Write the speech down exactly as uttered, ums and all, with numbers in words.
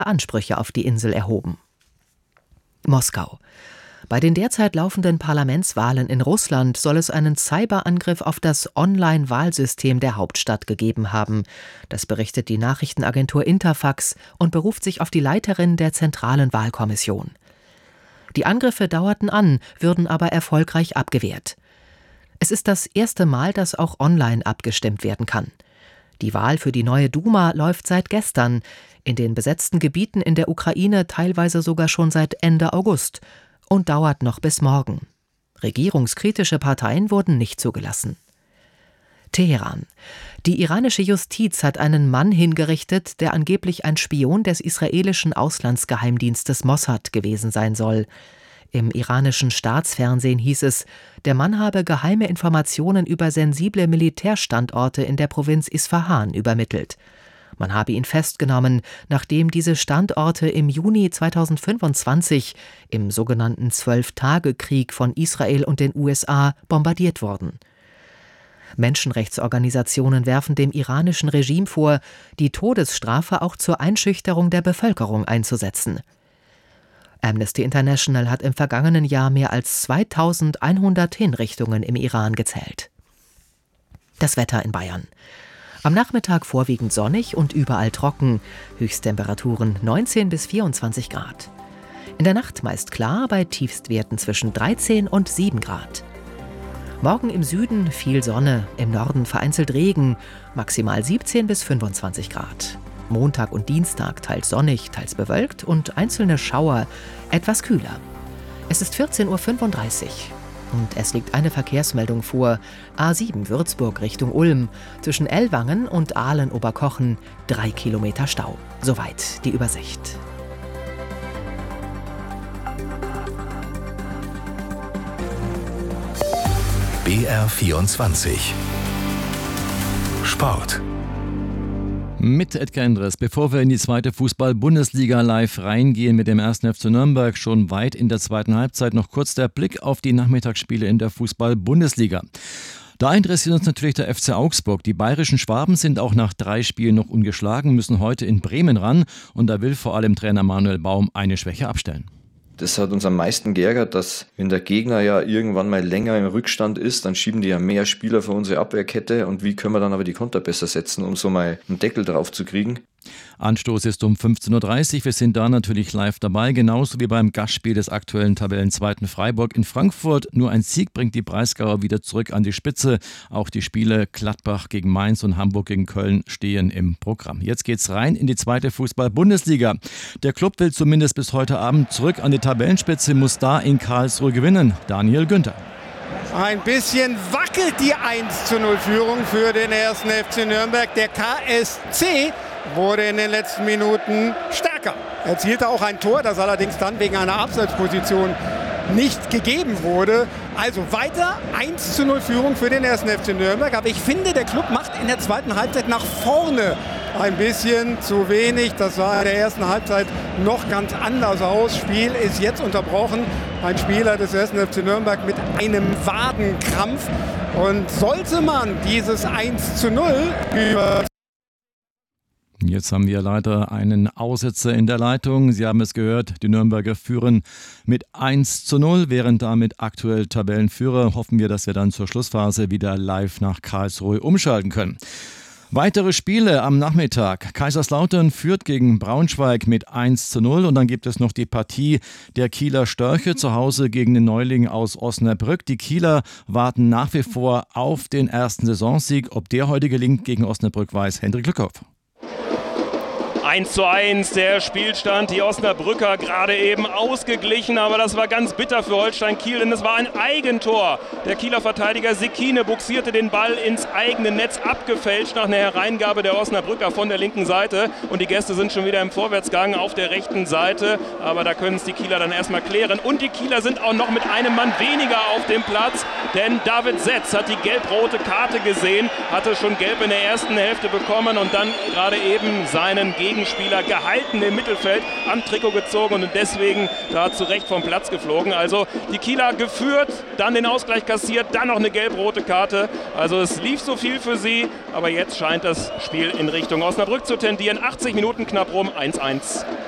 Ansprüche auf die Insel erhoben. Moskau. Bei den derzeit laufenden Parlamentswahlen in Russland soll es einen Cyberangriff auf das Online-Wahlsystem der Hauptstadt gegeben haben. Das berichtet die Nachrichtenagentur Interfax und beruft sich auf die Leiterin der Zentralen Wahlkommission. Die Angriffe dauerten an, würden aber erfolgreich abgewehrt. Es ist das erste Mal, dass auch online abgestimmt werden kann. Die Wahl für die neue Duma läuft seit gestern, in den besetzten Gebieten in der Ukraine teilweise sogar schon seit Ende August und dauert noch bis morgen. Regierungskritische Parteien wurden nicht zugelassen. Teheran. Die iranische Justiz hat einen Mann hingerichtet, der angeblich ein Spion des israelischen Auslandsgeheimdienstes Mossad gewesen sein soll. Im iranischen Staatsfernsehen hieß es, der Mann habe geheime Informationen über sensible Militärstandorte in der Provinz Isfahan übermittelt. Man habe ihn festgenommen, nachdem diese Standorte im Juni zweitausendfünfundzwanzig im sogenannten Zwölf-Tage-Krieg von Israel und den U S A bombardiert wurden. Menschenrechtsorganisationen werfen dem iranischen Regime vor, die Todesstrafe auch zur Einschüchterung der Bevölkerung einzusetzen. Amnesty International hat im vergangenen Jahr mehr als zweitausendeinhundert Hinrichtungen im Iran gezählt. Das Wetter in Bayern. Am Nachmittag vorwiegend sonnig und überall trocken, Höchsttemperaturen neunzehn bis vierundzwanzig Grad. In der Nacht meist klar bei Tiefstwerten zwischen dreizehn und sieben Grad. Morgen im Süden viel Sonne, im Norden vereinzelt Regen, maximal siebzehn bis fünfundzwanzig Grad. Montag und Dienstag teils sonnig, teils bewölkt und einzelne Schauer, etwas kühler. Es ist vierzehn Uhr fünfunddreißig und es liegt eine Verkehrsmeldung vor. A sieben Würzburg Richtung Ulm, zwischen Ellwangen und Aalen-Oberkochen, drei Kilometer Stau. Soweit die Übersicht. B R vierundzwanzig Sport. Mit Edgar Endres. Bevor wir in die zweite Fußball-Bundesliga live reingehen mit dem ersten F C Nürnberg, schon weit in der zweiten Halbzeit, noch kurz der Blick auf die Nachmittagsspiele in der Fußball-Bundesliga. Da interessiert uns natürlich der F C Augsburg. Die bayerischen Schwaben sind auch nach drei Spielen noch ungeschlagen, müssen heute in Bremen ran und da will vor allem Trainer Manuel Baum eine Schwäche abstellen. Das hat uns am meisten geärgert, dass wenn der Gegner ja irgendwann mal länger im Rückstand ist, dann schieben die ja mehr Spieler für unsere Abwehrkette und wie können wir dann aber die Konter besser setzen, um so mal einen Deckel drauf zu kriegen. Anstoß ist um fünfzehn Uhr dreißig. Wir sind da natürlich live dabei, genauso wie beim Gastspiel des aktuellen Tabellenzweiten Freiburg in Frankfurt. Nur ein Sieg bringt die Breisgauer wieder zurück an die Spitze. Auch die Spiele Gladbach gegen Mainz und Hamburg gegen Köln stehen im Programm. Jetzt geht's rein in die zweite Fußball-Bundesliga. Der Club will zumindest bis heute Abend zurück an die Tabellenspitze, muss da in Karlsruhe gewinnen. Daniel Günther. Ein bisschen wackelt die eins zu null Führung für den ersten F C Nürnberg. Der K S C wurde in den letzten Minuten stärker. Erzielte auch ein Tor, das allerdings dann wegen einer Abseitsposition nicht gegeben wurde. Also weiter eins zu null Führung für den ersten F C Nürnberg. Aber ich finde, der Club macht in der zweiten Halbzeit nach vorne ein bisschen zu wenig. Das sah in der ersten Halbzeit noch ganz anders aus. Spiel ist jetzt unterbrochen. Ein Spieler des ersten F C Nürnberg mit einem Wadenkrampf. Und sollte man dieses eins zu null über Jetzt haben wir leider einen Aussetzer in der Leitung. Sie haben es gehört, die Nürnberger führen mit eins zu null, wären damit aktuell Tabellenführer. Hoffen wir, dass wir dann zur Schlussphase wieder live nach Karlsruhe umschalten können. Weitere Spiele am Nachmittag. Kaiserslautern führt gegen Braunschweig mit eins zu null und dann gibt es noch die Partie der Kieler Störche zu Hause gegen den Neuling aus Osnabrück. Die Kieler warten nach wie vor auf den ersten Saisonsieg. Ob der heute gelingt gegen Osnabrück, weiß Hendrik Lückhoff. eins zu eins der Spielstand, die Osnabrücker gerade eben ausgeglichen, aber das war ganz bitter für Holstein Kiel, denn es war ein Eigentor. Der Kieler Verteidiger Sekine buxierte den Ball ins eigene Netz, abgefälscht nach einer Hereingabe der Osnabrücker von der linken Seite und die Gäste sind schon wieder im Vorwärtsgang auf der rechten Seite, aber da können es die Kieler dann erstmal klären und die Kieler sind auch noch mit einem Mann weniger auf dem Platz, denn David Setz hat die gelb-rote Karte gesehen, hatte schon gelb in der ersten Hälfte bekommen und dann gerade eben seinen Gegner Spieler gehalten im Mittelfeld, am Trikot gezogen und deswegen da zurecht vom Platz geflogen. Also die Kieler geführt, dann den Ausgleich kassiert, dann noch eine gelb-rote Karte. Also es lief so viel für sie, aber jetzt scheint das Spiel in Richtung Osnabrück zu tendieren. achtzig Minuten knapp rum, eins eins.